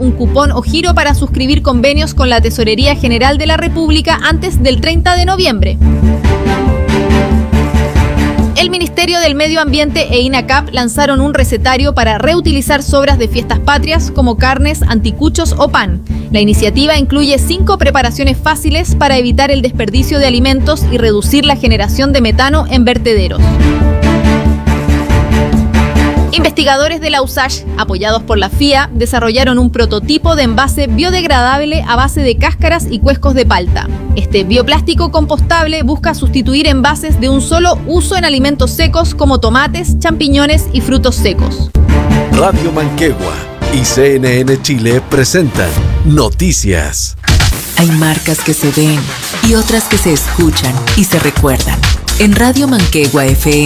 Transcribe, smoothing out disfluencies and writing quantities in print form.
un cupón o giro para suscribir convenios con la Tesorería General de la República antes del 30 de noviembre. El Ministerio del Medio Ambiente e INACAP lanzaron un recetario para reutilizar sobras de fiestas patrias como carnes, anticuchos o pan. La iniciativa incluye 5 preparaciones fáciles para evitar el desperdicio de alimentos y reducir la generación de metano en vertederos. Investigadores de la USACH, apoyados por la FIA, desarrollaron un prototipo de envase biodegradable a base de cáscaras y cuescos de palta. Este bioplástico compostable busca sustituir envases de un solo uso en alimentos secos como tomates, champiñones y frutos secos. Radio Manquehue y CNN Chile presentan Noticias. Hay marcas que se ven y otras que se escuchan y se recuerdan. En Radio Manquehue FM